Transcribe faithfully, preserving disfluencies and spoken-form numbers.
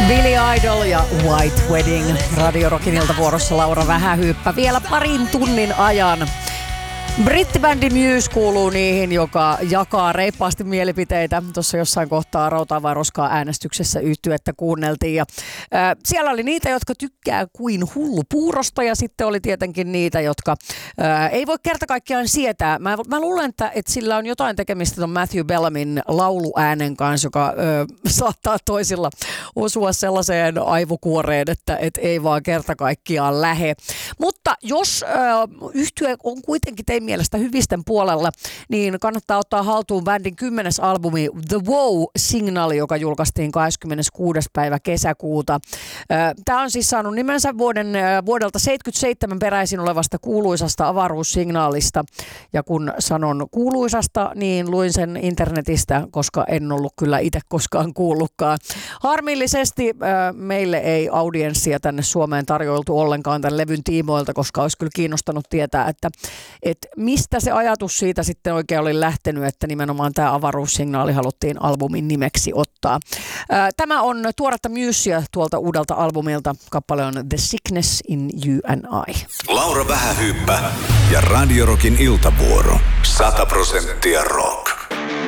Billy Idol ja White Wedding. Radio Rockin iltavuorossa Laura Vähähyyppä vielä parin tunnin ajan. Brittibändi Muse kuuluu niihin, joka jakaa reippaasti mielipiteitä. Tuossa jossain kohtaa Rautaa vai roskaa äänestyksessä yhtyettä kuunneltiin. Ja, ää, siellä oli niitä, jotka tykkää kuin hullu puurosta, ja sitten oli tietenkin niitä, jotka ää, ei voi kerta kaikkiaan sietää. Mä, mä luulen, että, että sillä on jotain tekemistä ton Matthew Bellamin lauluäänen kanssa, joka ää, saattaa toisilla osua sellaiseen aivokuoreen, että et ei vaan kerta kaikkiaan lähe. Mutta jos ää, yhtye on kuitenkin teidän mielestä hyvisten puolella, niin kannattaa ottaa haltuun bändin kymmenes albumi The Wow Signal, joka julkaistiin kahdeskymmeneskuudes päivä kesäkuuta. Tämä on siis saanut nimensä vuoden, vuodelta seitsemänkymmentäseitsemän peräisin olevasta kuuluisasta avaruussignaalista. Ja kun sanon kuuluisasta, niin luin sen internetistä, koska en ollut kyllä itse koskaan kuullutkaan. Harmillisesti meille ei audienssia tänne Suomeen tarjoiltu ollenkaan tämän levyn tiimoilta, koska olisi kyllä kiinnostanut tietää, että, että mistä se ajatus siitä sitten oikein oli lähtenyt, että nimenomaan tämä avaruussignaali haluttiin albumin nimeksi ottaa. Tämä on tuoretta Musea tuolta uudelta albumilta. Kappale on The Sickness in You and I. Laura Vähähyyppä ja Radio Rockin iltavuoro. sata prosenttia rock.